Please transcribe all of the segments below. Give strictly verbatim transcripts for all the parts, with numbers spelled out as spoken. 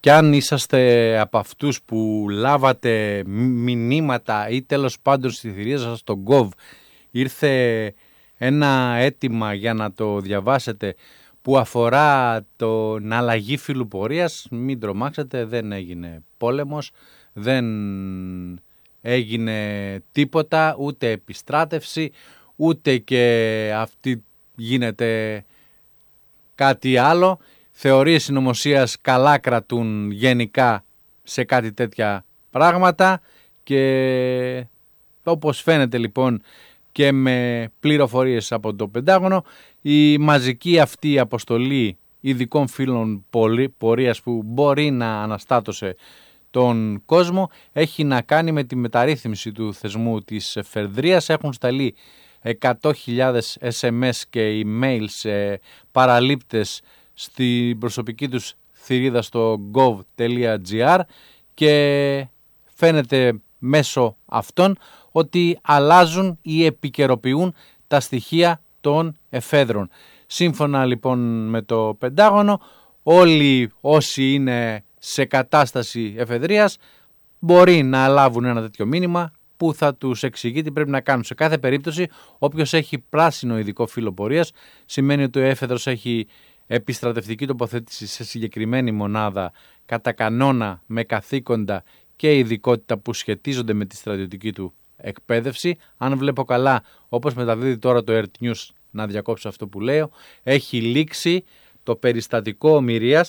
κι αν είσαστε από αυτούς που λάβατε μηνύματα ή τέλος πάντων στη θηρία σας στο Gov, ήρθε ένα αίτημα για να το διαβάσετε που αφορά την αλλαγή φύλου πορείας, μην τρομάξετε, δεν έγινε πόλεμος, δεν έγινε τίποτα, ούτε επιστράτευση, ούτε και αυτή γίνεται κάτι άλλο. Θεωρίες συνωμοσίας καλά κρατούν γενικά σε κάτι τέτοια πράγματα και όπως φαίνεται λοιπόν και με πληροφορίες από το Πεντάγωνο, η μαζική αυτή αποστολή ειδικών φύλων πορείας που μπορεί να αναστάτωσε τον κόσμο έχει να κάνει με τη μεταρρύθμιση του θεσμού της εφεδρείας. Έχουν σταλεί εκατό χιλιάδες ες εμ ες και email σε παραλήπτες στην προσωπική τους θηρίδα στο gov.gr και φαίνεται μέσω αυτών ότι αλλάζουν ή επικαιροποιούν τα στοιχεία των εφέδρων. Σύμφωνα λοιπόν με το Πεντάγωνο, όλοι όσοι είναι σε κατάσταση εφεδρείας μπορεί να λάβουν ένα τέτοιο μήνυμα που θα τους εξηγεί τι πρέπει να κάνουν. Σε κάθε περίπτωση, όποιος έχει πράσινο ειδικό φύλο πορείας, σημαίνει ότι ο έφεδρος έχει επιστρατευτική τοποθέτηση σε συγκεκριμένη μονάδα, κατά κανόνα με καθήκοντα και ειδικότητα που σχετίζονται με τη στρατιωτική του εκπαίδευση. Αν βλέπω καλά, όπως μεταδίδει τώρα το Earth News, να διακόψω αυτό που λέω, έχει λήξει το περιστατικό ομηρίας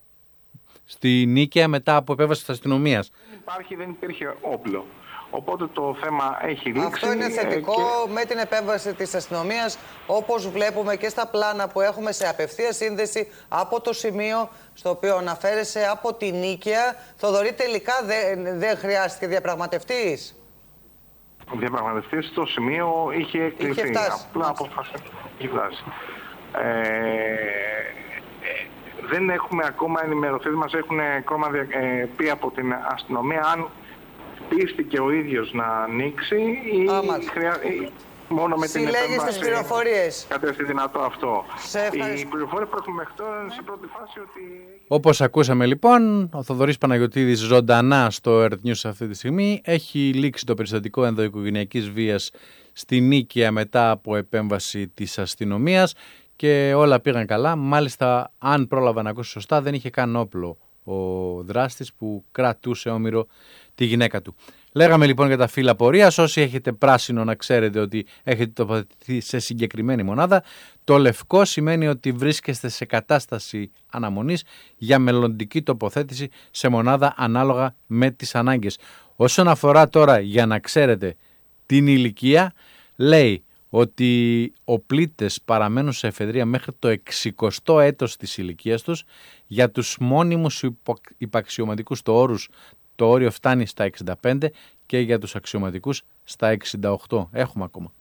στη Νίκαια μετά από επέμβαση της αστυνομίας. Δεν υπάρχει, δεν υπήρχε όπλο. Οπότε το θέμα έχει λήξει. Αυτό είναι θετικό και... με την επέμβαση της αστυνομίας, όπως βλέπουμε και στα πλάνα που έχουμε σε απευθεία σύνδεση από το σημείο στο οποίο αναφέρεσαι από τη Νίκαια. Θοδωρή, τελικά δεν, δεν χρειάστηκε διαπραγματευτής. Ο διαπραγματευτής στο σημείο είχε κληθεί. Είχε φτάσει. Απλά αποφάσισε. Είχε φτάσει. Ε, ε, δεν έχουμε ακόμα ενημερωθεί, μας έχουν ακόμα ε, πει από την αστυνομία αν πίστηκε ο ίδιος να ανοίξει ή, χρειά... ή μόνο με την επέμβαση. Τις πληροφορίες. Κατέστη δυνατό αυτό. Οι πληροφορίες που έχουμε μέχρι τώρα είναι σε πρώτη φάση ότι... Όπως ακούσαμε λοιπόν, ο Θοδωρής Παναγιωτίδης ζωντανά στο Earth News αυτή τη στιγμή έχει λήξει το περιστατικό ενδοοικογενειακής βίας στη Νίκαια μετά από επέμβαση της αστυνομίας και όλα πήγαν καλά. Μάλιστα, αν πρόλαβα να ακούσει σωστά, δεν είχε καν όπλο ο δράστης που κρατούσε όμηρο τη γυναίκα του. Λέγαμε λοιπόν για τα φύλλα πορείας. Όσοι έχετε πράσινο να ξέρετε ότι έχετε τοποθετηθεί σε συγκεκριμένη μονάδα. Το λευκό σημαίνει ότι βρίσκεστε σε κατάσταση αναμονής για μελλοντική τοποθέτηση σε μονάδα ανάλογα με τις ανάγκες. Όσον αφορά τώρα, για να ξέρετε την ηλικία, λέει ότι οπλίτες παραμένουν σε εφεδρεία μέχρι το εξηκοστό έτος της ηλικίας τους. Για τους μόνιμους υπαξιωματικούς το, όρους, το όριο φτάνει στα εξήντα πέντε και για τους αξιωματικούς στα εξήντα οκτώ. Έχουμε ακόμα.